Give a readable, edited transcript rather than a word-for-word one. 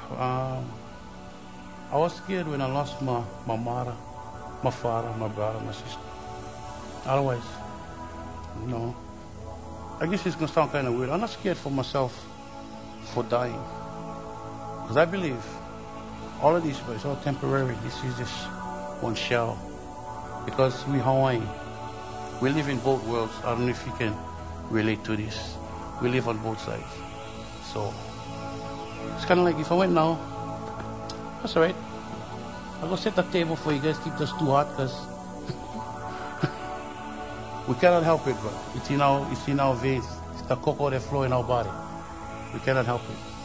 I was scared when I lost my mother, my father, my brother, my sister. Otherwise, no. I guess it's gonna sound kind of weird. I'm not scared for myself for dying. Because I believe all of these, but it's all temporary. This is just one shell. Because we Hawaiian, we live in both worlds. I don't know if you can relate to this. We live on both sides. So it's kind of like if I went now, that's all right. I'll go set a table for you guys. Keep this too hot because we cannot help it, but it's in our veins. It's the cocoa that flow in our body. We cannot help it.